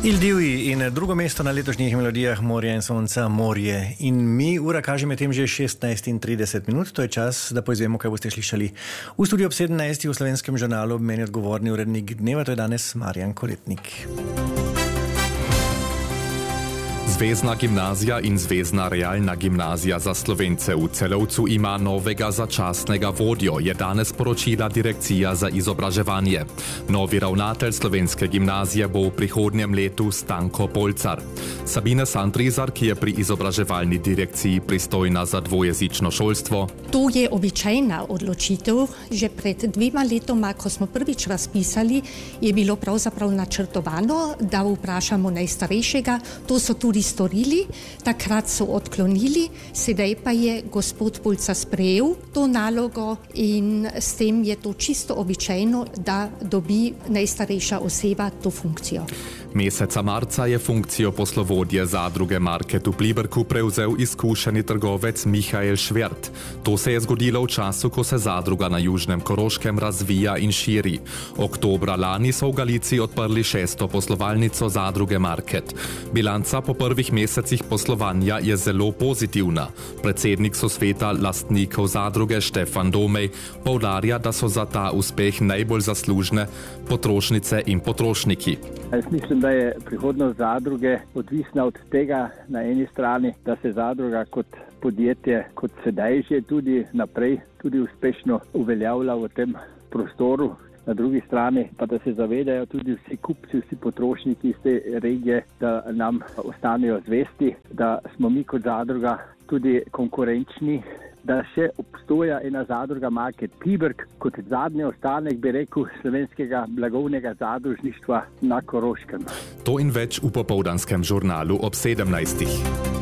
Il Divji in drugo mesto na letošnjih melodijah Morja in sonca, Morje. In mi, ura kaže med tem že 16:30, to je čas, da poizvemo, kaj boste slišali. V studiu ob 17. v Slovenskem žurnalu meni odgovorni urednik dneva, to je danes Marjan Koletnik. Zvezna gimnazija in Zvezna realna gimnazija za Slovence v Celovcu ima novega začasnega vodjo, je danes poročila Direkcija za izobraževanje. Novi ravnatelj Slovenske gimnazije bo v prihodnjem letu Stanko Polcar. Sabina Sandrizar, ki je pri izobraževalni direkciji pristojna za dvojezično šolstvo. To je običajna odločitev. Že pred 2 letoma, ko smo prvič razpisali, je bilo pravzaprav načrtovano, da vprašamo najstarejšega. To so tudi storili, takrat so odklonili, sedaj pa je gospod Polcar sprejel to nalogo in s tem je to čisto običajno, da dobi najstarejša oseba to funkcijo. Meseca marca je funkcijo poslovodje zadruge Market v Pliberku prevzel izkušeni trgovec Mihael Švert. To se je zgodilo v času, ko se zadruga na Južnem Koroškem razvija in širi. Oktobra lani so v Galiciji odprli 6. poslovalnico zadruge Market. Bilanca po prvih mesecih poslovanja je zelo pozitivna. Predsednik sosveta lastnikov zadruge Štefan Domej poudarja, da so za ta uspeh najbolj zaslužne potrošnice in potrošniki. Jaz mislim, da je prihodnost zadruge odvisna od tega na eni strani, da se zadruga kot podjetje, kot sedaj že tudi naprej, tudi uspešno uveljavlja v tem prostoru. Na drugi strani pa, da se zavedajo tudi vsi kupci, vsi potrošniki iz te regije, da nam ostanejo zvesti, da smo mi kot zadruga tudi konkurenčni, da še obstoja ena zadruga Market Pliberk kot zadnji ostanek, bi rekel, slovenskega blagovnega zadružništva na Koroškem. To in več v popoldanskem žurnalu ob 17.